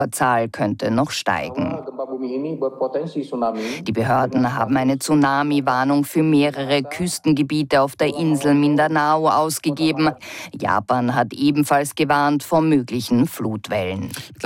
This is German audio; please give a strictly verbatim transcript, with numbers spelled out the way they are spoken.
Die Zahl könnte noch steigen. Die Behörden haben eine Tsunami-Warnung für mehrere Küstengebiete auf der Insel Mindanao ausgegeben. Japan hat ebenfalls gewarnt vor möglichen Flutwellen.